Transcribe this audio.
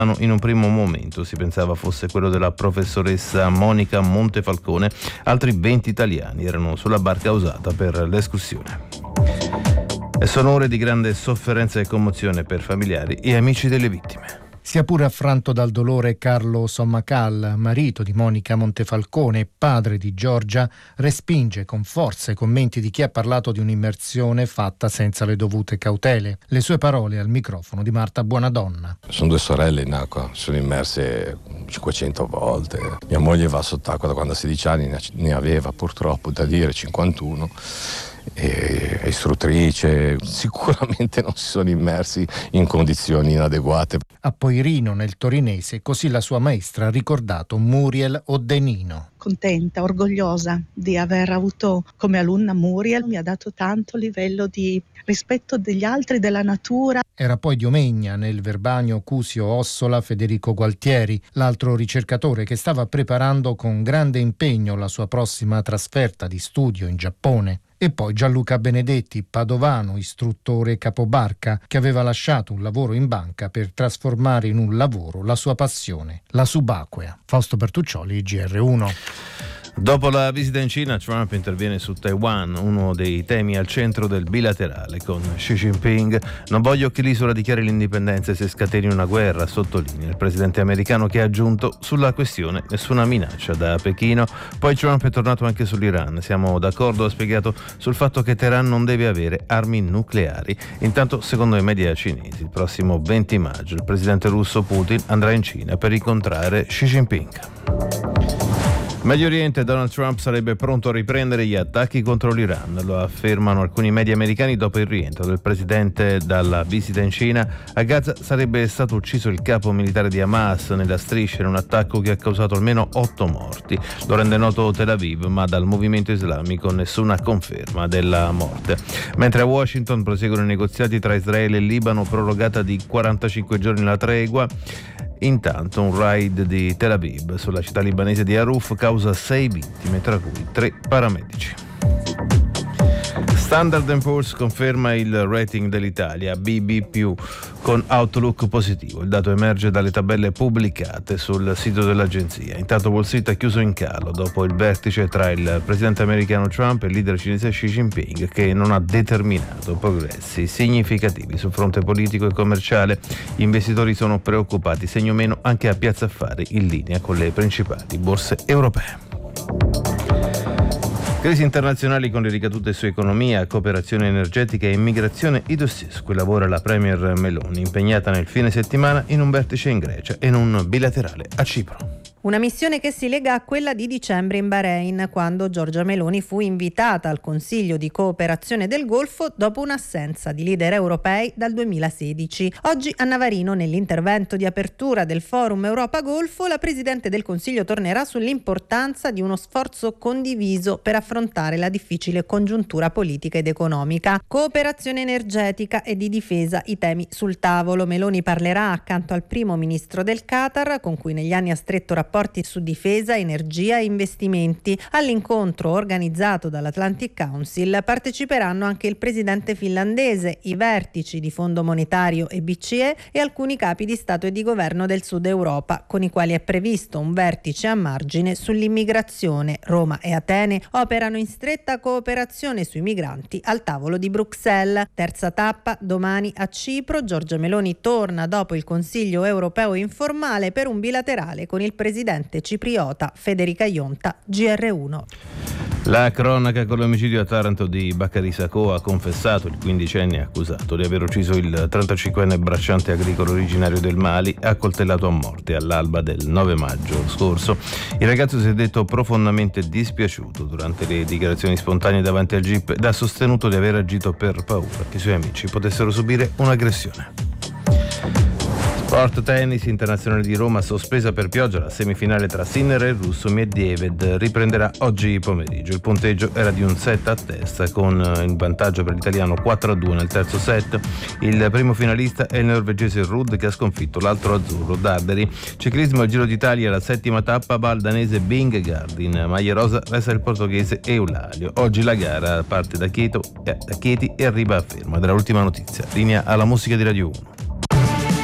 In un primo momento si pensava fosse quello della professoressa Monica Montefalcone. Altri 20 italiani erano sulla barca usata per l'escursione. E sono ore di grande sofferenza e commozione per familiari e amici delle vittime. Sia pure affranto dal dolore, Carlo Sommacal, marito di Monica Montefalcone e padre di Giorgia, respinge con forza i commenti di chi ha parlato di un'immersione fatta senza le dovute cautele. Le sue parole al microfono di Marta Buonadonna. Sono 2 sorelle in acqua, sono immerse 500 volte. Mia moglie va sott'acqua da quando ha 16 anni, ne aveva purtroppo da dire 51. È istruttrice, sicuramente non si sono immersi in condizioni inadeguate. A Poirino, nel torinese, così la sua maestra ha ricordato Muriel Oddenino. Contenta, orgogliosa di aver avuto come alunna Muriel, mi ha dato tanto livello di rispetto degli altri, della natura. Era poi di Omegna, nel Verbanio Cusio Ossola, Federico Gualtieri, l'altro ricercatore che stava preparando con grande impegno la sua prossima trasferta di studio in Giappone. E poi Gianluca Benedetti, padovano, istruttore capobarca, che aveva lasciato un lavoro in banca per trasformare in un lavoro la sua passione, la subacquea. Fausto Bertuccioli, GR1. Dopo la visita in Cina, Trump interviene su Taiwan, uno dei temi al centro del bilaterale con Xi Jinping. Non voglio che l'isola dichiari l'indipendenza e si scateni una guerra, sottolinea il presidente americano, che ha aggiunto: sulla questione nessuna minaccia da Pechino. Poi Trump è tornato anche sull'Iran. Siamo d'accordo, ha spiegato, sul fatto che Teheran non deve avere armi nucleari. Intanto, secondo i media cinesi, il prossimo 20 maggio il presidente russo Putin andrà in Cina per incontrare Xi Jinping. Medio Oriente, Donald Trump sarebbe pronto a riprendere gli attacchi contro l'Iran, lo affermano alcuni media americani dopo il rientro del presidente dalla visita in Cina. A Gaza sarebbe stato ucciso il capo militare di Hamas nella striscia in un attacco che ha causato almeno 8 morti. Lo rende noto Tel Aviv, ma dal movimento islamico nessuna conferma della morte. Mentre a Washington proseguono i negoziati tra Israele e Libano, prorogata di 45 giorni la tregua. Intanto un raid di Tel Aviv sulla città libanese di Aruf causa 6 vittime, tra cui 3 paramedici. Standard & Poor's conferma il rating dell'Italia BB+, con outlook positivo. Il dato emerge dalle tabelle pubblicate sul sito dell'agenzia. Intanto Wall Street ha chiuso in calo dopo il vertice tra il presidente americano Trump e il leader cinese Xi Jinping, che non ha determinato progressi significativi sul fronte politico e commerciale. Gli investitori sono preoccupati, segno meno anche a Piazza Affari, in linea con le principali borse europee. Crisi internazionali con le ricadute su economia, cooperazione energetica e immigrazione. I dossier su cui lavora la premier Meloni, impegnata nel fine settimana in un vertice in Grecia e in un bilaterale a Cipro. Una missione che si lega a quella di dicembre in Bahrain, quando Giorgia Meloni fu invitata al Consiglio di cooperazione del Golfo dopo un'assenza di leader europei dal 2016. Oggi a Navarino, nell'intervento di apertura del Forum Europa-Golfo, la Presidente del Consiglio tornerà sull'importanza di uno sforzo condiviso per affrontare la difficile congiuntura politica ed economica. Cooperazione energetica e di difesa, i temi sul tavolo. Meloni parlerà accanto al primo ministro del Qatar, con cui negli anni ha stretto rapporti su difesa, energia e investimenti. All'incontro organizzato dall'Atlantic Council parteciperanno anche il presidente finlandese, i vertici di Fondo Monetario e BCE e alcuni capi di Stato e di Governo del Sud Europa, con i quali è previsto un vertice a margine sull'immigrazione. Roma e Atene operano in stretta cooperazione sui migranti al tavolo di Bruxelles. Terza tappa domani a Cipro. Giorgia Meloni torna dopo il Consiglio europeo informale per un bilaterale con il presidente cipriota Federica Ionta, GR1. La cronaca con l'omicidio a Taranto di Baccari Sacco. Ha confessato il 15enne accusato di aver ucciso il 35enne bracciante agricolo originario del Mali, accoltellato a morte all'alba del 9 maggio scorso. Il ragazzo si è detto profondamente dispiaciuto durante le dichiarazioni spontanee davanti al GIP ed ha sostenuto di aver agito per paura che i suoi amici potessero subire un'aggressione. Sport tennis, Internazionale di Roma sospesa per pioggia. La semifinale tra Sinner e Russo Medvedev riprenderà oggi pomeriggio. Il punteggio era di un set a testa, con il vantaggio per l'italiano 4-2 nel terzo set. Il primo finalista è il norvegese Ruud, che ha sconfitto l'altro azzurro Darderi. Ciclismo al Giro d'Italia, la settima tappa va al danese Vingegaard. In maglia rosa resta il portoghese Eulalio. Oggi la gara parte da Chieti e arriva a Fermo. Ed è l'ultima notizia. Linea alla musica di Radio 1.